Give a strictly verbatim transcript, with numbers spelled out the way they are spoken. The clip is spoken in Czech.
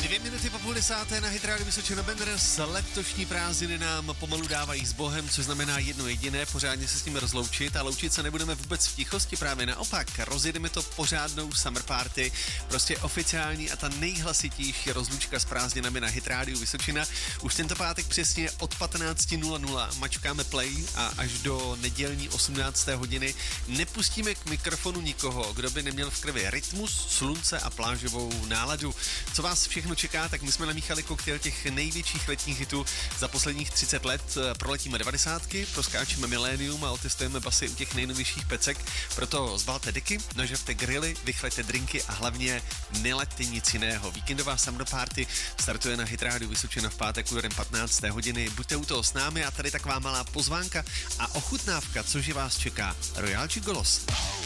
Dvě minuty po půl desáté na Hit Radio Vysočina Benders. Letošní prázdniny nám pomalu dávají s Bohem, což znamená jedno jediné, pořádně se s ním rozloučit, a loučit se nebudeme vůbec v tichosti, právě naopak. Rozjedeme to pořádnou summer party, prostě oficiální a ta nejhlasitější rozlučka s prázdninami na Hit Radio Vysočina. Už tento pátek přesně od patnáct nula nula mačkáme play a až do nedělní osmnácté hodiny nepustíme k mikrofonu nikoho, kdo by neměl v krvi rytmus, slunce a plážovou náladu. Co vás všechno čeká, tak my jsme namíchali koktejl těch největších letních hitů za posledních třicet let. Proletíme devadesátky, proskáčíme milénium a otestujeme basy u těch nejnovějších pecek. Proto zbalte deky, nažavte grily, vychlejte drinky a hlavně nelaďte nic jiného. Víkendová summer party startuje na Hit Radio Vysočina v pátek úderem patnácté hodiny. Buďte u toho s námi a tady taková malá pozvánka a ochutnávka, což je vás čeká. Royal Gigolos.